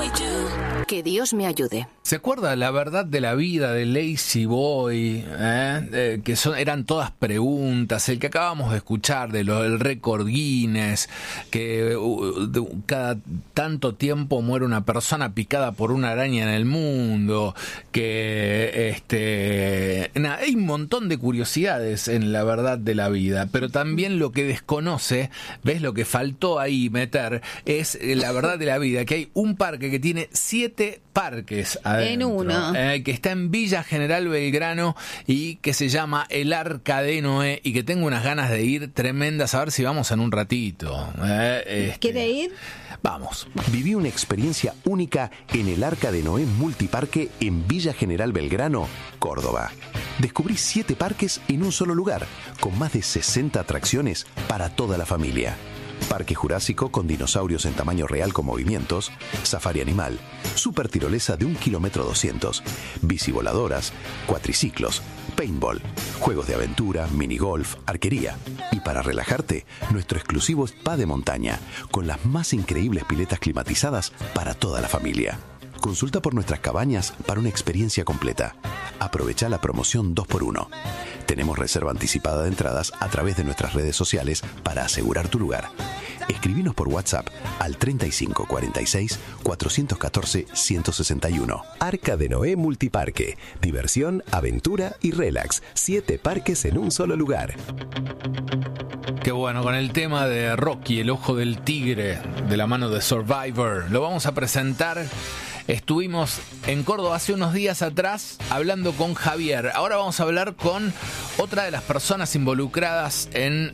Que Dios me ayude. ¿Se acuerda La verdad de la vida de Lazy Boy? Eran todas preguntas. El que acabamos de escuchar del récord Guinness, que cada tanto tiempo muere una persona picada por una araña en el mundo, que hay un montón de curiosidades en La verdad de la vida, pero también lo que desconoce, ves, lo que faltó ahí meter, es La verdad de la vida, que hay un parque que tiene 7 parques adentro, en uno, que está en Villa General Belgrano y que se llama El Arca de Noé, y que tengo unas ganas de ir tremendas, a ver si vamos en un ratito. ¿Quiere ir? Vamos. Viví una experiencia única en el Arca de Noé Multiparque en Villa General Belgrano, Córdoba. Descubrí 7 parques en un solo lugar, con más de 60 atracciones para toda la familia. Parque Jurásico con dinosaurios en tamaño real con movimientos, safari animal, super tirolesa de 1,2 kilómetros, bicivoladoras, cuatriciclos, paintball, juegos de aventura, minigolf, arquería. Y para relajarte, nuestro exclusivo spa de montaña, con las más increíbles piletas climatizadas para toda la familia. Consulta por nuestras cabañas para una experiencia completa. Aprovecha la promoción 2x1. Tenemos reserva anticipada de entradas a través de nuestras redes sociales para asegurar tu lugar. Escribinos por WhatsApp al 35 46 414 161. Arca de Noé Multiparque. Diversión, aventura y relax. 7 parques en un solo lugar. Qué bueno, con el tema de Rocky, el ojo del tigre, de la mano de Survivor. Lo vamos a presentar. Estuvimos en Córdoba hace unos días atrás hablando con Javier. Ahora vamos a hablar con otra de las personas involucradas en...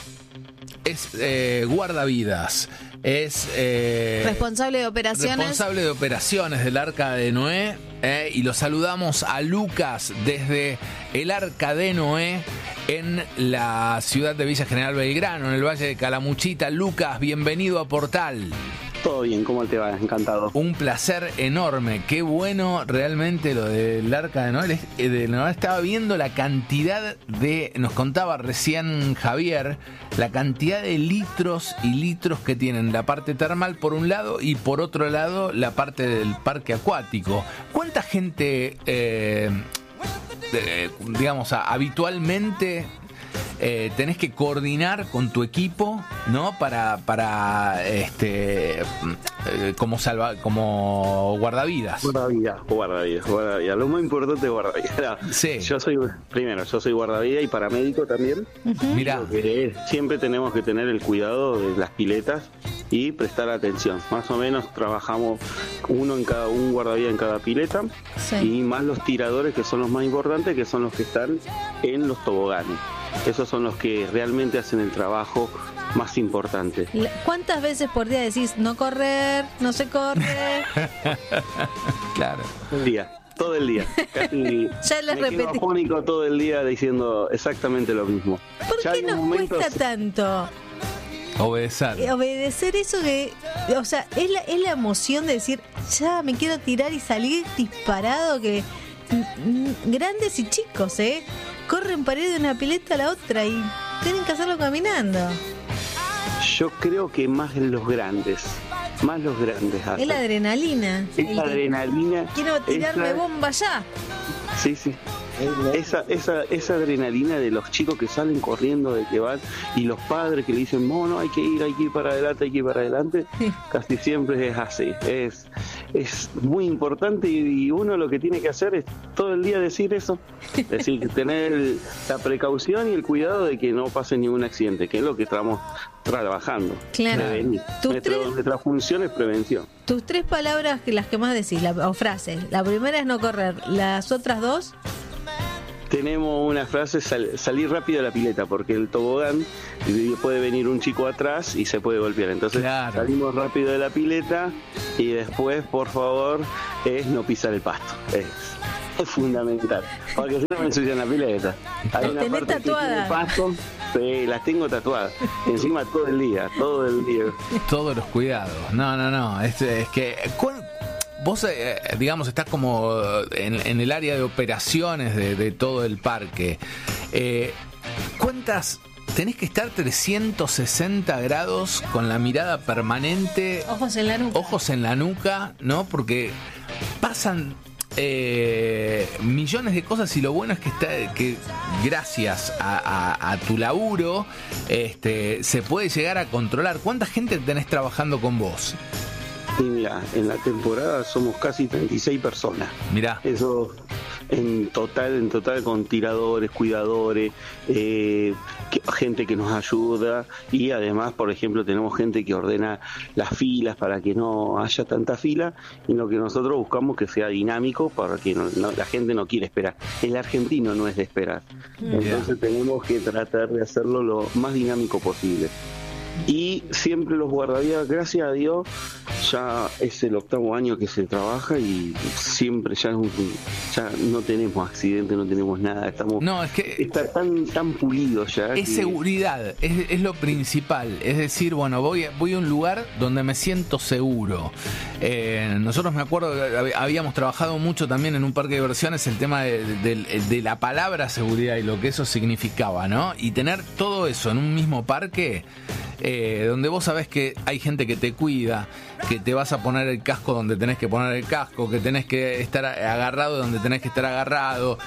guardavidas. Es responsable de operaciones del Arca de Noé, y lo saludamos a Lucas desde el Arca de Noé en la ciudad de Villa General Belgrano, en el Valle de Calamuchita. Lucas, bienvenido a Portal. Todo bien, ¿cómo te va? Encantado. Un placer enorme, qué bueno realmente lo del Arca de Noé. Estaba viendo la cantidad de, nos contaba recién Javier, la cantidad de litros y litros que tienen la parte termal por un lado y por otro lado la parte del parque acuático. ¿Cuánta gente, habitualmente tenés que coordinar con tu equipo, ¿no? Para como guardavidas. Guardavidas. Lo más importante es guardavidas. Sí. Yo soy guardavidas y paramédico también. Mirá. Siempre tenemos que tener el cuidado de las piletas y prestar atención. Más o menos trabajamos un guardavidas en cada pileta, y más los tiradores, que son los más importantes, que son los que están en los toboganes. Esos son los que realmente hacen el trabajo más importante. ¿Cuántas veces por día decís no correr, no se corre? Claro. Todo el día. Casi ya les repetí. Quedo afónico todo el día diciendo exactamente lo mismo. ¿Por qué nos cuesta tanto? Obedecer eso que, o sea, es la emoción de decir, ya me quiero tirar y salir disparado, que grandes y chicos, corren para ir de una pileta a la otra y tienen que hacerlo caminando. Yo creo que más los grandes hacen. Es la adrenalina. La adrenalina. Quiero tirarme bomba ya. Sí. Esa adrenalina de los chicos que salen corriendo, de que van, y los padres que le dicen, no, hay que ir para adelante, casi siempre es así. Es muy importante, y uno lo que tiene que hacer es todo el día decir eso, tener la precaución y el cuidado de que no pase ningún accidente, que es lo que estamos trabajando. Claro. Prevenir. Nuestra función es prevención. Tus 3 palabras, las que más decís, o frases. La primera es no correr. ¿Las otras 2? Tenemos una frase, salir rápido de la pileta, porque el tobogán puede venir un chico atrás y se puede golpear. Entonces salimos rápido de la pileta, y después, por favor, es no pisar el pasto. Es fundamental, porque si no me ensucian la pileta. Hay una parte que tiene pasto. Sí, las tengo tatuadas. Encima todo el día. Todos los cuidados. No. Es que vos, estás como en el área de operaciones de todo el parque. ¿Cuántas tenés que estar 360 grados con la mirada permanente. Ojos en la nuca. Ojos en la nuca, ¿no? Porque pasan millones de cosas y lo bueno es que gracias a tu laburo se puede llegar a controlar. ¿Cuánta gente tenés trabajando con vos? Y mira, en la temporada somos casi 36 personas. Mirá. Eso en total con tiradores, cuidadores, gente que nos ayuda, y además, por ejemplo, tenemos gente que ordena las filas para que no haya tanta fila, y lo que nosotros buscamos que sea dinámico para que la gente no quiere esperar. El argentino no es de esperar. Entonces tenemos que tratar de hacerlo lo más dinámico posible. Y siempre los guardavidas, gracias a Dios, ya es el 8º año que se trabaja y siempre ya no tenemos accidentes, no tenemos nada, está tan pulido ya. Es seguridad, es lo principal. Es decir, bueno, voy a un lugar donde me siento seguro. Nosotros, me acuerdo, habíamos trabajado mucho también en un parque de diversiones el tema de la palabra seguridad y lo que eso significaba, ¿no? Y tener todo eso en un mismo parque, donde vos sabés que hay gente que te cuida, que te vas a poner el casco donde tenés que poner el casco, que tenés que estar agarrado donde tenés que estar agarrado,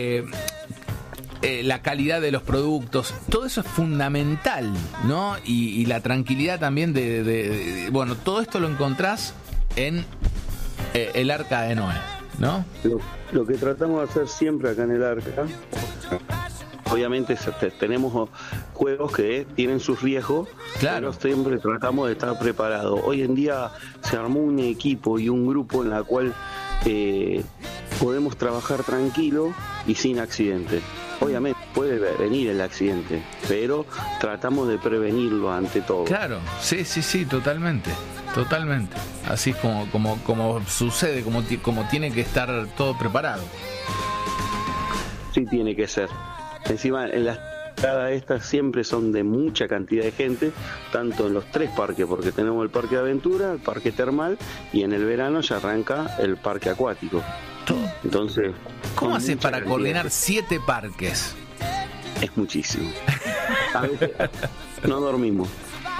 la calidad de los productos, todo eso es fundamental, ¿no? Y la tranquilidad también bueno, todo esto lo encontrás en el Arca de Noé, ¿no? Lo que tratamos de hacer siempre acá en el Arca, obviamente tenemos juegos que tienen sus riesgos, claro, pero siempre tratamos de estar preparados. Hoy en día se armó un equipo y un grupo en la cual podemos trabajar tranquilo y sin accidentes. Obviamente puede venir el accidente, pero tratamos de prevenirlo ante todo. Claro, sí, totalmente. Así es como sucede, como tiene que estar todo preparado. Sí, tiene que ser. Encima, en las entradas estas siempre son de mucha cantidad de gente, tanto en los 3 parques, porque tenemos el parque de aventura, el parque termal, y en el verano ya arranca el parque acuático. Entonces, ¿cómo haces para coordinar 7 parques? Es muchísimo. A veces no dormimos.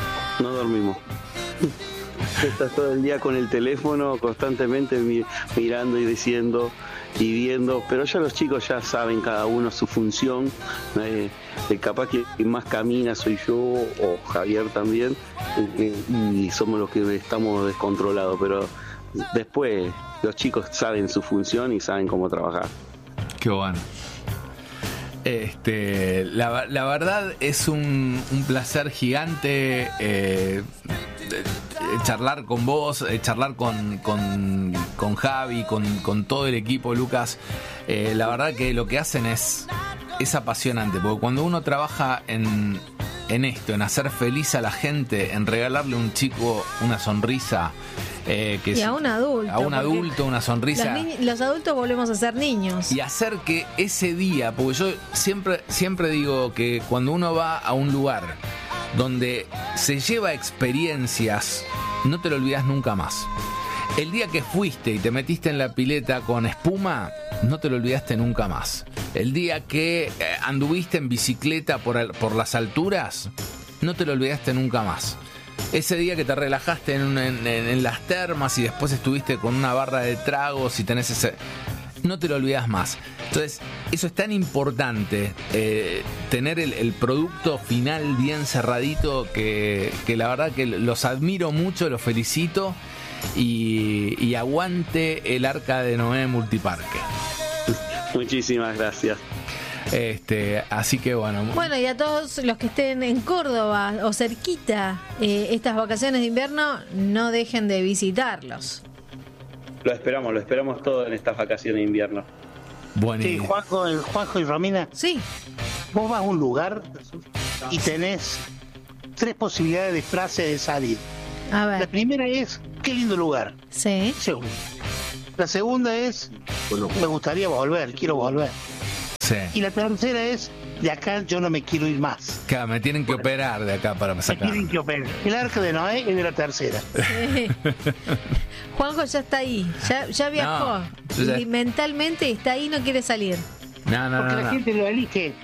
Estás todo el día con el teléfono constantemente mirando y diciendo y viendo, pero ya los chicos ya saben cada uno su función. Capaz que más camina soy yo o Javier también, y somos los que estamos descontrolados, pero después los chicos saben su función y saben cómo trabajar. Qué bueno. La verdad es un placer gigante charlar con vos, charlar con Javi, con todo el equipo, Lucas. La verdad que lo que hacen es apasionante, porque cuando uno trabaja en esto, en hacer feliz a la gente, en regalarle a un chico una sonrisa, y a un adulto, una sonrisa. Los adultos volvemos a ser niños. Y hacer que ese día, porque yo siempre digo que cuando uno va a un lugar donde se lleva experiencias, no te lo olvidas nunca más. El día que fuiste y te metiste en la pileta con espuma, no te lo olvidaste nunca más. El día que anduviste en bicicleta por las alturas, no te lo olvidaste nunca más. Ese día que te relajaste en las termas y después estuviste con una barra de tragos y tenés ese... no te lo olvidas más. Entonces, eso es tan importante, tener el producto final bien cerradito, que la verdad que los admiro mucho, los felicito, y aguante el Arca de Noé Multiparque. Muchísimas gracias. Así que bueno, y a todos los que estén en Córdoba o cerquita estas vacaciones de invierno, no dejen de visitarlos. Lo esperamos todo en estas vacaciones de invierno. Sí, Juanjo y Romina. Sí. Vos vas a un lugar y tenés 3 posibilidades de frase de salir. A ver. La primera es, qué lindo lugar. Sí. Segunda. La segunda es, me gustaría volver, quiero volver. Sí. Y la tercera es, de acá yo no me quiero ir más. Claro, me tienen que operar de acá para sacar. Me tienen que operar. El Arca de Noé es de la tercera. Sí. Juanjo ya está ahí, ya viajó. No, y mentalmente está ahí, no quiere salir. Porque la gente lo elige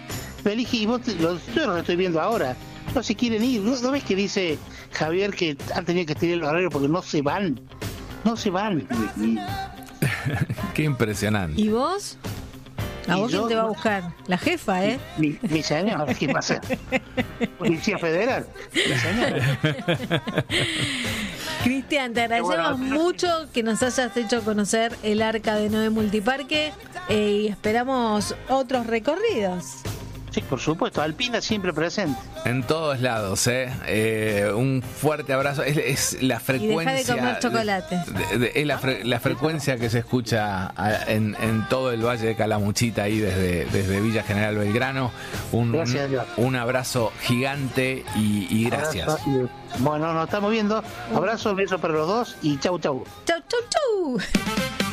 Feliz, y vos, yo los estoy viendo ahora. No se quieren ir. ¿No ves que dice Javier que han tenido que estirar el horario porque no se van? No se van. Qué impresionante. ¿Y vos? ¿A vos quién te va a buscar? La jefa, ¿eh? Mi señora, ¿qué pasa? Policía Federal. Mi señora. Cristian, te agradecemos mucho que nos hayas hecho conocer el Arca de Noé Multiparque y esperamos otros recorridos. Sí, por supuesto, Alpina siempre presente. En todos lados, un fuerte abrazo. Es la frecuencia. Y deja de comer chocolate. Es la frecuencia que se escucha en todo el Valle de Calamuchita, ahí desde Villa General Belgrano. Un abrazo gigante y gracias. Abrazo. Bueno, nos estamos viendo. Abrazo, beso para los dos y chau, chau. Chau, chau, chau.